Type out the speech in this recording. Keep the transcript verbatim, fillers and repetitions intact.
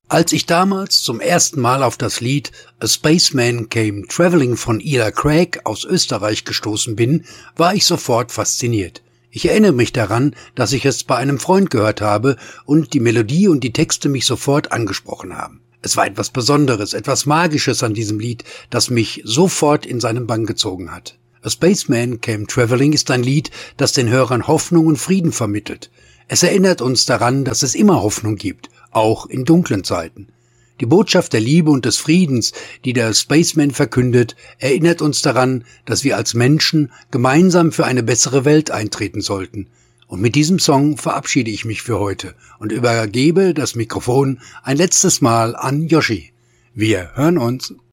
Als ich damals zum ersten Mal auf das Lied A Spaceman Came Traveling von Ila Craig aus Österreich gestoßen bin, war ich sofort fasziniert. Ich erinnere mich daran, dass ich es bei einem Freund gehört habe und die Melodie und die Texte mich sofort angesprochen haben. Es war etwas Besonderes, etwas Magisches an diesem Lied, das mich sofort in seinen Bann gezogen hat. A Spaceman Came Traveling ist ein Lied, das den Hörern Hoffnung und Frieden vermittelt. Es erinnert uns daran, dass es immer Hoffnung gibt, auch in dunklen Zeiten. Die Botschaft der Liebe und des Friedens, die der Spaceman verkündet, erinnert uns daran, dass wir als Menschen gemeinsam für eine bessere Welt eintreten sollten. Und mit diesem Song verabschiede ich mich für heute und übergebe das Mikrofon ein letztes Mal an Yoshi. Wir hören uns.